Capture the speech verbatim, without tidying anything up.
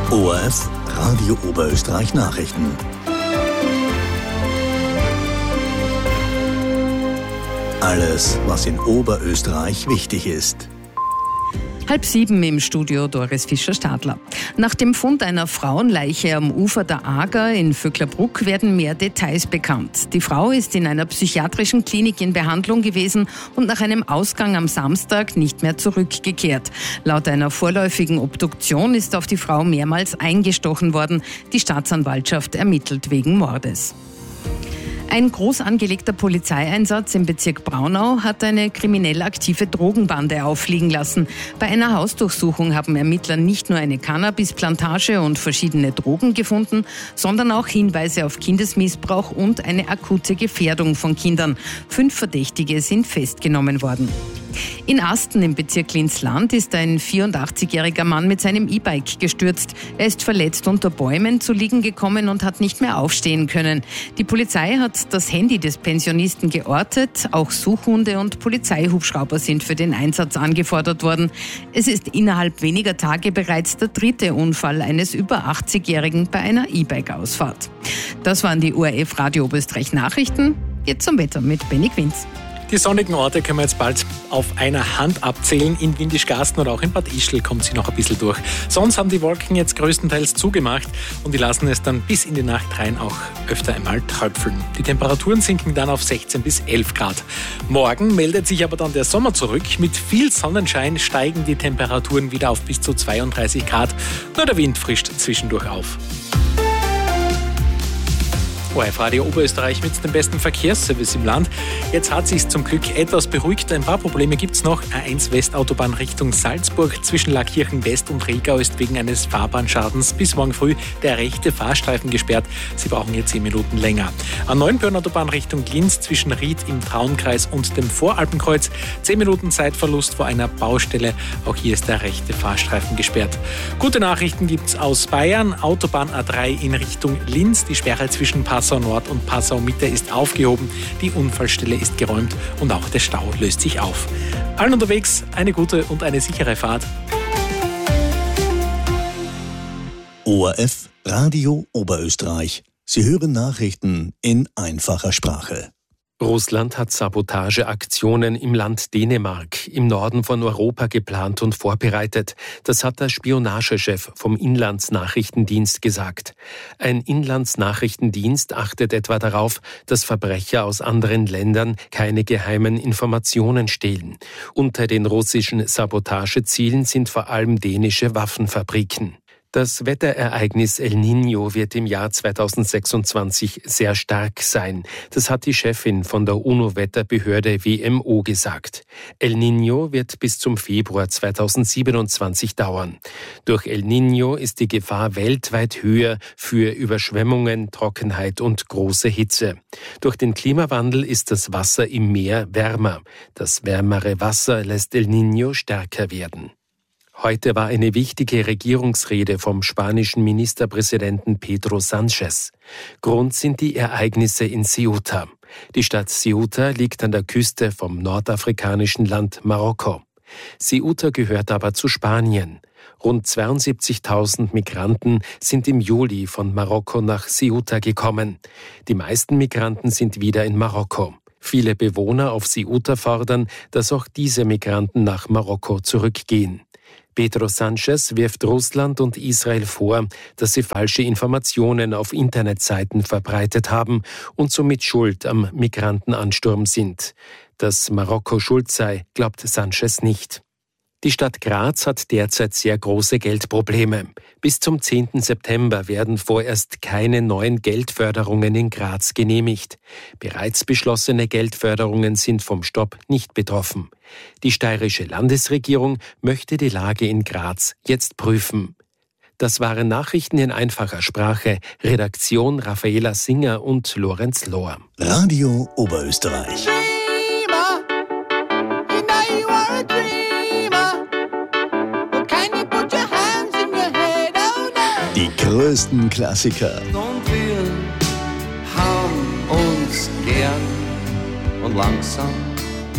O R F Radio Oberösterreich Nachrichten. Alles, was in Oberösterreich wichtig ist. Halb sieben im Studio Doris Fischer-Stadler. Nach dem Fund einer Frauenleiche am Ufer der Ager in Vöcklerbruck werden mehr Details bekannt. Die Frau ist in einer psychiatrischen Klinik in Behandlung gewesen und nach einem Ausgang am Samstag nicht mehr zurückgekehrt. Laut einer vorläufigen Obduktion ist auf die Frau mehrmals eingestochen worden. Die Staatsanwaltschaft ermittelt wegen Mordes. Ein groß angelegter Polizeieinsatz im Bezirk Braunau hat eine kriminell aktive Drogenbande auffliegen lassen. Bei einer Hausdurchsuchung haben Ermittler nicht nur eine Cannabisplantage und verschiedene Drogen gefunden, sondern auch Hinweise auf Kindesmissbrauch und eine akute Gefährdung von Kindern. Fünf Verdächtige sind festgenommen worden. In Asten im Bezirk Linz-Land ist ein vierundachtzigjähriger Mann mit seinem E-Bike gestürzt. Er ist verletzt unter Bäumen zu liegen gekommen und hat nicht mehr aufstehen können. Die Polizei hat das Handy des Pensionisten geortet. Auch Suchhunde und Polizeihubschrauber sind für den Einsatz angefordert worden. Es ist innerhalb weniger Tage bereits der dritte Unfall eines über achtzigjährigen bei einer E-Bike-Ausfahrt. Das waren die O R F Radio Oberösterreich Nachrichten. Jetzt zum Wetter mit Benny Quinz. Die sonnigen Orte können wir jetzt bald auf einer Hand abzählen. In Windischgarsten oder auch in Bad Ischl kommt sie noch ein bisschen durch. Sonst haben die Wolken jetzt größtenteils zugemacht und die lassen es dann bis in die Nacht rein auch öfter einmal tröpfeln. Die Temperaturen sinken dann auf sechzehn bis elf Grad. Morgen meldet sich aber dann der Sommer zurück. Mit viel Sonnenschein steigen die Temperaturen wieder auf bis zu zweiunddreißig Grad. Nur der Wind frischt zwischendurch auf. O R F Radio Oberösterreich mit dem besten Verkehrsservice im Land. Jetzt hat sich's zum Glück etwas beruhigt. Ein paar Probleme gibt's noch. A eins Westautobahn Richtung Salzburg zwischen Lackirchen West und Regau ist wegen eines Fahrbahnschadens bis morgen früh der rechte Fahrstreifen gesperrt. Sie brauchen hier zehn Minuten länger. A neun Autobahn Richtung Linz zwischen Ried im Traunkreis und dem Voralpenkreuz. zehn Minuten Zeitverlust vor einer Baustelle. Auch hier ist der rechte Fahrstreifen gesperrt. Gute Nachrichten gibt's aus Bayern. Autobahn A drei in Richtung Linz. Die Sperre zwischen Passau Nord und Passau Mitte ist aufgehoben, die Unfallstelle ist geräumt und auch der Stau löst sich auf. Allen unterwegs eine gute und eine sichere Fahrt. O R F Radio Oberösterreich. Sie hören Nachrichten in einfacher Sprache. Russland hat Sabotageaktionen im Land Dänemark im Norden von Europa geplant und vorbereitet. Das hat der Spionagechef vom Inlandsnachrichtendienst gesagt. Ein Inlandsnachrichtendienst achtet etwa darauf, dass Verbrecher aus anderen Ländern keine geheimen Informationen stehlen. Unter den russischen Sabotagezielen sind vor allem dänische Waffenfabriken. Das Wetterereignis El Niño wird im Jahr zweitausendsechsundzwanzig sehr stark sein. Das hat die Chefin von der UNO-Wetterbehörde W M O gesagt. El Niño wird bis zum Februar zweitausendsiebenundzwanzig dauern. Durch El Niño ist die Gefahr weltweit höher für Überschwemmungen, Trockenheit und große Hitze. Durch den Klimawandel ist das Wasser im Meer wärmer. Das wärmere Wasser lässt El Niño stärker werden. Heute war eine wichtige Regierungsrede vom spanischen Ministerpräsidenten Pedro Sánchez. Grund sind die Ereignisse in Ceuta. Die Stadt Ceuta liegt an der Küste vom nordafrikanischen Land Marokko. Ceuta gehört aber zu Spanien. Rund zweiundsiebzigtausend Migranten sind im Juli von Marokko nach Ceuta gekommen. Die meisten Migranten sind wieder in Marokko. Viele Bewohner auf Ceuta fordern, dass auch diese Migranten nach Marokko zurückgehen. Pedro Sánchez wirft Russland und Israel vor, dass sie falsche Informationen auf Internetseiten verbreitet haben und somit schuld am Migrantenansturm sind. Dass Marokko schuld sei, glaubt Sánchez nicht. Die Stadt Graz hat derzeit sehr große Geldprobleme. Bis zum zehnten September werden vorerst keine neuen Geldförderungen in Graz genehmigt. Bereits beschlossene Geldförderungen sind vom Stopp nicht betroffen. Die steirische Landesregierung möchte die Lage in Graz jetzt prüfen. Das waren Nachrichten in einfacher Sprache. Redaktion Raffaela Singer und Lorenz Lohr. Radio Oberösterreich. Die größten Klassiker. Und wir haben uns gern und langsam